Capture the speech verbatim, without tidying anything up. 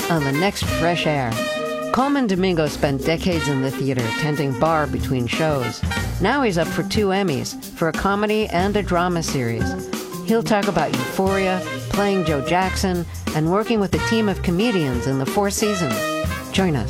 on the next Fresh Air. Coleman Domingo spent decades in the theater, tending bar between shows. Now he's up for two Emmys, for a comedy and a drama series. He'll talk about Euphoria, playing Joe Jackson, and working with a team of comedians in the Four Seasons. Join us.